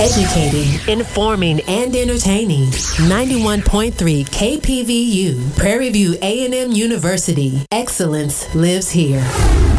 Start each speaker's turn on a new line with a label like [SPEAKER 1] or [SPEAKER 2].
[SPEAKER 1] Educating, informing, and entertaining. 91.3 KPVU, Prairie View A&M University. Excellence lives here.